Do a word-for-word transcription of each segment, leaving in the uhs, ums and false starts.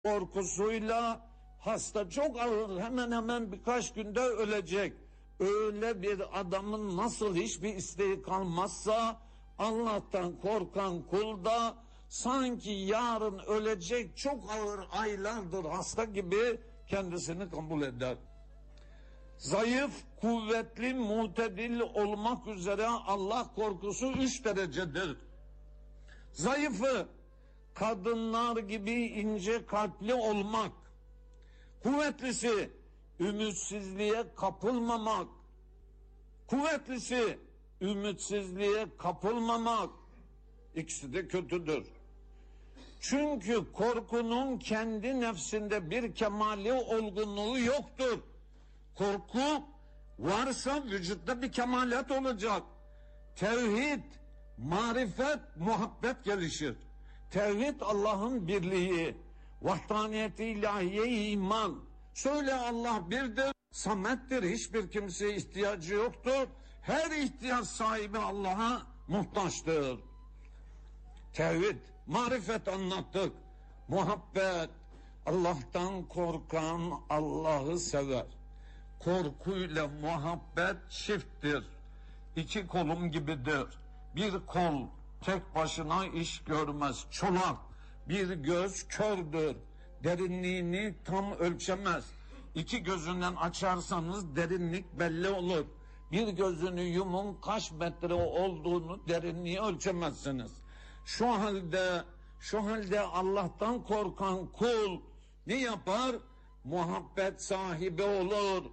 korkusuyla hasta, çok ağır, hemen hemen birkaç günde ölecek. Öyle bir adamın nasıl hiçbir isteği kalmazsa, Allah'tan korkan kul da sanki yarın ölecek, çok ağır, aylardır hasta gibi kendisini kabul eder. Zayıf, kuvvetli, mutedil olmak üzere Allah korkusu üç derecedir. Zayıfı, kadınlar gibi ince kalpli olmak. Kuvvetlisi, ümitsizliğe kapılmamak. Kuvvetlisi, ümitsizliğe kapılmamak. İkisi de kötüdür. Çünkü korkunun kendi nefsinde bir kemali olgunluğu yoktur. Korku varsa vücutta bir kemalat olacak. Tevhid, marifet, muhabbet gelişir. Tevhid Allah'ın birliği, vahdaniyeti ilahiye iman. Söyle Allah birdir, samettir, hiçbir kimseye ihtiyacı yoktur. Her ihtiyaç sahibi Allah'a muhtaçtır. Tevhid, marifet anlattık. Muhabbet, Allah'tan korkan Allah'ı sever. Korkuyla muhabbet çifttir. İki kolum gibidir. Bir kol tek başına iş görmez, çolak. Bir göz kördür, derinliğini tam ölçemez. İki gözünden açarsanız derinlik belli olur. Bir gözünü yumun kaç metre olduğunu, derinliği ölçemezsiniz. Şu halde, şu halde Allah'tan korkan kul ne yapar? Muhabbet sahibi olur.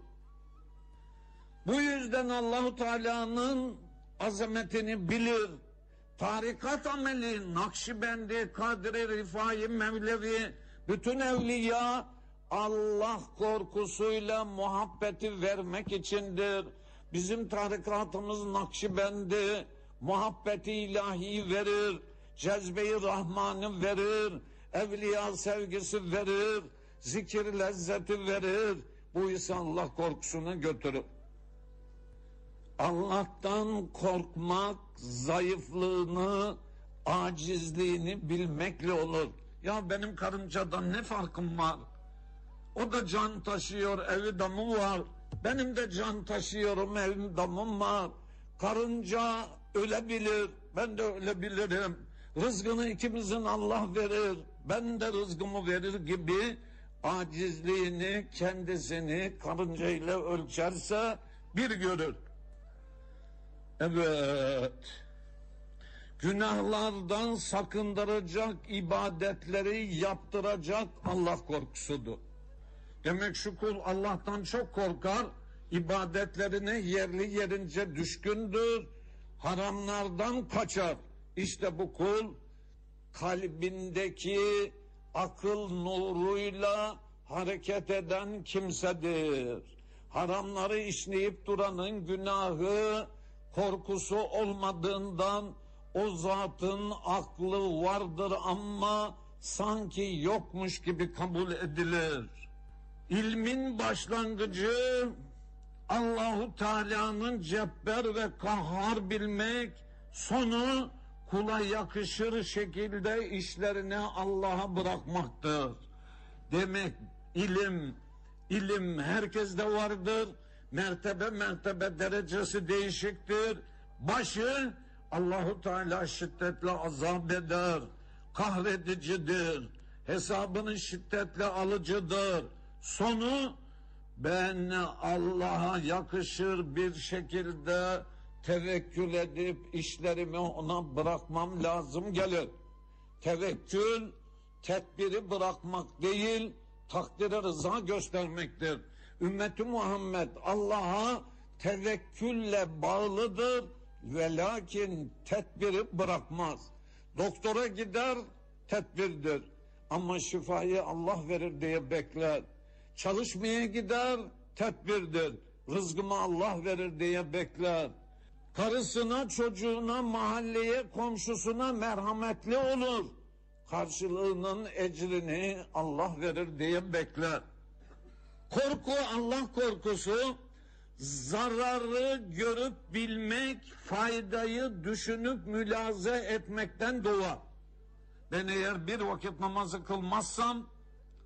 Bu yüzden Allahu Teala'nın azametini bilir. Tarikat ameli, Nakşibendi, Kadri, Rifai, Mevlevi, bütün evliya Allah korkusuyla muhabbeti vermek içindir. Bizim tarikatımız Nakşibendi, muhabbeti ilahi verir, cezbe-i Rahman'ı verir, evliya sevgisi verir, zikir lezzeti verir. Bu ise Allah korkusunu götürür. Allah'tan korkmak zayıflığını, acizliğini bilmekle olur. Ya benim karıncadan ne farkım var? O da can taşıyor, evi damı var. Benim de can taşıyorum, evim damım var. Karınca ölebilir, ben de ölebilirim. Rızkını ikimizin Allah verir, ben de rızkımı verir gibi acizliğini, kendisini karıncayla ölçerse bir görür. Evet, günahlardan sakındıracak ibadetleri yaptıracak Allah korkusudur. Demek şu kul Allah'tan çok korkar, ibadetlerine yerli yerince düşkündür, haramlardan kaçar. İşte bu kul kalbindeki akıl nuruyla hareket eden kimsedir. Haramları işleyip duranın günahı, korkusu olmadığından o zatın aklı vardır ama sanki yokmuş gibi kabul edilir. İlmin başlangıcı Allahu Teala'nın cebber ve kahhar bilmek, sonu kula yakışır şekilde işlerini Allah'a bırakmaktır. Demek ilim, ilim herkeste vardır. Mertebe mertebe derecesi değişiktir. Başı Allahu Teala şiddetle azap eder, kahredicidir, hesabını şiddetle alıcıdır. Sonu ben Allah'a yakışır bir şekilde tevekkül edip işlerimi ona bırakmam lazım gelir. Tevekkül tedbiri bırakmak değil, takdire rıza göstermektir. Ümmeti Muhammed Allah'a tevekkülle bağlıdır ve lakin tedbiri bırakmaz. Doktora gider, tedbirdir ama şifayı Allah verir diye bekler. Çalışmaya gider, tedbirdir, rızkımı Allah verir diye bekler. Karısına, çocuğuna, mahalleye, komşusuna merhametli olur, karşılığının ecrini Allah verir diye bekler. Korku, Allah korkusu, zararı görüp bilmek, faydayı düşünüp mülaze etmekten doğar. Ben eğer bir vakit namazı kılmazsam